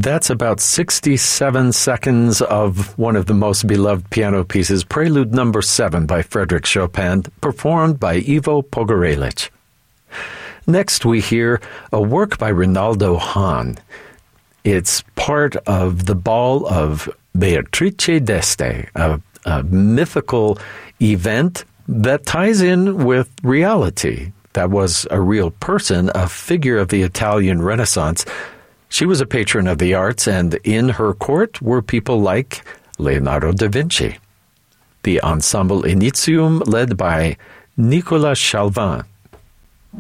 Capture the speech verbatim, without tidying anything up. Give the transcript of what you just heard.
That's about sixty-seven seconds of one of the most beloved piano pieces, Prelude Number seven by Frédéric Chopin, performed by Ivo Pogorelich. Next, we hear a work by Rinaldo Hahn. It's part of the Ball of Beatrice d'Este, a, a mythical event that ties in with reality. That was a real person, a figure of the Italian Renaissance. She was a patron of the arts, and in her court were people like Leonardo da Vinci. The ensemble Initium, led by Nicolas Chalvin,